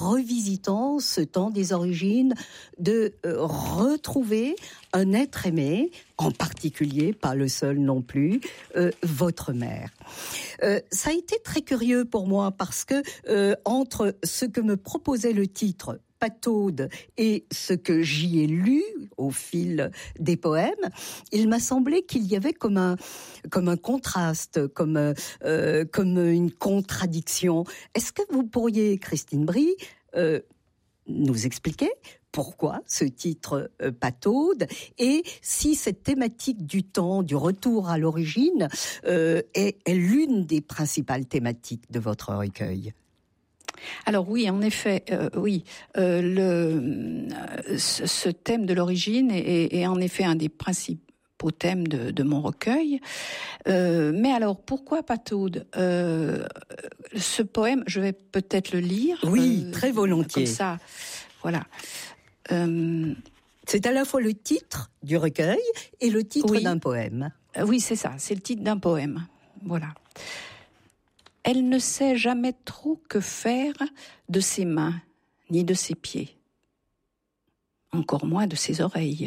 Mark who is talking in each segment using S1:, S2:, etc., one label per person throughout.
S1: revisitant ce temps des origines, de retrouver un être aimé, en particulier, pas le seul non plus, votre mère. Ça a été très curieux pour moi parce que entre ce que me proposait le titre Pataude et ce que j'y ai lu au fil des poèmes, il m'a semblé qu'il y avait comme un contraste, comme une contradiction. Est-ce que vous pourriez, Christine Brie, nous expliquer pourquoi ce titre Pataude, et si cette thématique du temps, du retour à l'origine, est l'une des principales thématiques de votre recueil?
S2: Alors oui, en effet, ce thème de l'origine est en effet un des principaux thèmes de mon recueil. Mais alors, pourquoi Pataude ? Ce poème, je vais peut-être le lire.
S1: Oui, très volontiers.
S2: Comme ça, voilà.
S1: C'est à la fois le titre du recueil et le titre d'un poème.
S2: Oui, c'est ça, c'est le titre d'un poème. Voilà. Elle ne sait jamais trop que faire de ses mains, ni de ses pieds, encore moins de ses oreilles.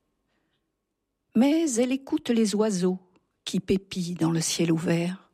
S2: Mais elle écoute les oiseaux qui pépillent dans le ciel ouvert.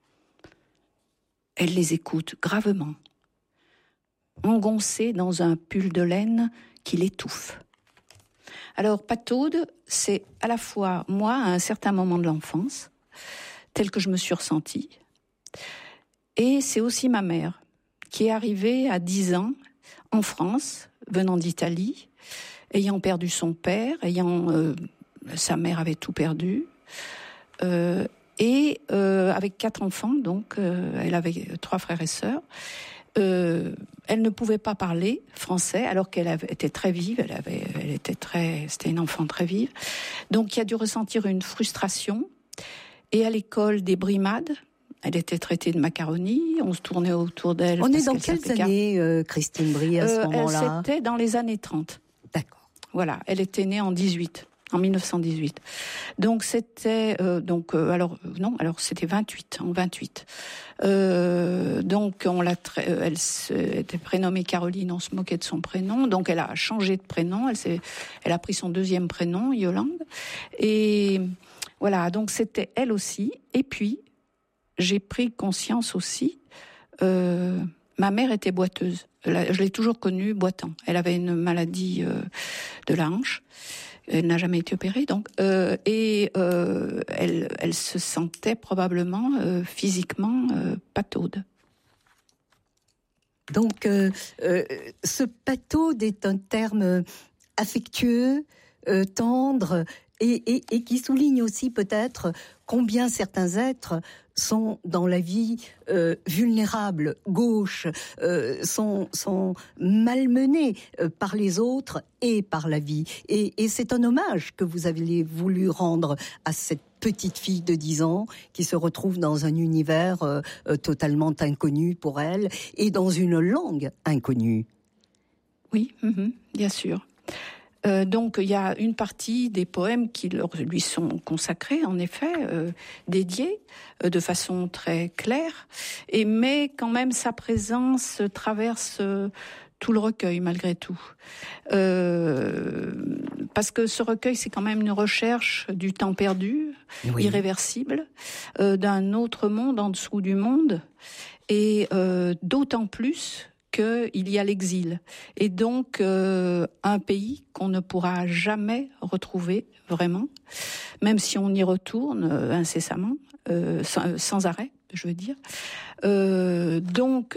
S2: Elle les écoute gravement, engoncée dans un pull de laine qui l'étouffe. Alors, Pataude, c'est à la fois moi, à un certain moment de l'enfance, tel que je me suis ressentie, et c'est aussi ma mère, qui est arrivée à 10 ans en France, venant d'Italie, ayant perdu son père, sa mère avait tout perdu, et avec 4 enfants, donc elle avait 3 frères et sœurs. Elle ne pouvait pas parler français alors qu'elle était très vive, c'était une enfant très vive. Donc il a dû ressentir une frustration. Et à l'école des brimades, elle était traitée de macaroni, on se tournait autour d'elle.
S1: On est dans quelles années, Christine Brie, à ce moment-là ?
S2: C'était dans les années 30.
S1: D'accord.
S2: Voilà, elle était née en 1918. Donc c'était alors c'était 28 en 28. Donc elle était prénommée Caroline, on se moquait de son prénom. Donc elle a changé de prénom, elle a pris son deuxième prénom, Yolande. Et voilà, donc c'était elle aussi. Et puis j'ai pris conscience aussi. Ma mère était boiteuse. Je l'ai toujours connue boitant. Elle avait une maladie de la hanche. Elle n'a jamais été opérée, donc elle se sentait probablement physiquement pataude.
S1: Donc, ce pataude est un terme affectueux, tendre, et qui souligne aussi peut-être combien certains êtres sont dans la vie vulnérables, gauches, sont malmenés par les autres et par la vie. Et c'est un hommage que vous avez voulu rendre à cette petite fille de 10 ans qui se retrouve dans un univers totalement inconnu pour elle et dans une langue inconnue.
S2: Oui, bien sûr. Donc il y a une partie des poèmes qui lui sont consacrés, en effet, dédiés de façon très claire, mais quand même sa présence traverse tout le recueil malgré tout. Parce que ce recueil, c'est quand même une recherche du temps perdu, oui, irréversible, d'un autre monde en dessous du monde, et d'autant plus qu'il y a l'exil, et donc un pays qu'on ne pourra jamais retrouver vraiment, même si on y retourne incessamment, sans arrêt, je veux dire. Donc,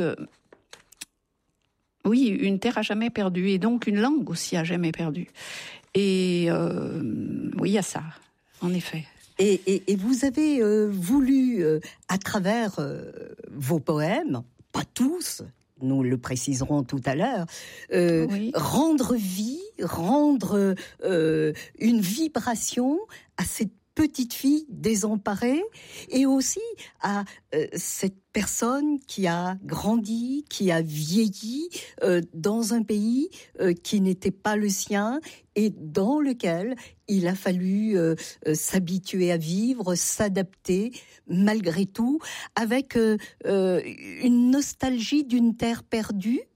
S2: oui, une terre à jamais perdue, et donc une langue aussi à jamais perdue. Et oui, il y a ça, en effet.
S1: Et vous avez voulu, à travers vos poèmes, pas tous, nous le préciserons tout à l'heure, oui, rendre vie, rendre une vibration à cette petite fille désemparée, et aussi à cette personne qui a grandi, qui a vieilli dans un pays qui n'était pas le sien et dans lequel il a fallu s'habituer à vivre, s'adapter malgré tout, avec une nostalgie d'une terre perdue